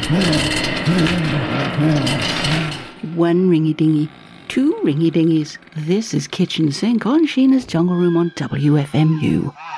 One ringy-dingy, two ringy-dingies. This is Kitchen Sink on Sheena's Jungle Room on WFMU.